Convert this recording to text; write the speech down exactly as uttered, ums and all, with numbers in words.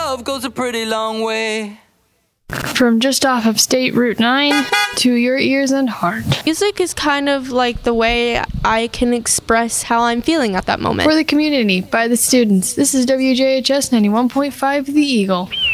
love goes a pretty long way. From just off of State Route nine to your ears and heart. Music is kind of like the way I can express how I'm feeling at that moment. For the community, by the students, this is W J H S ninety-one point five The Eagle.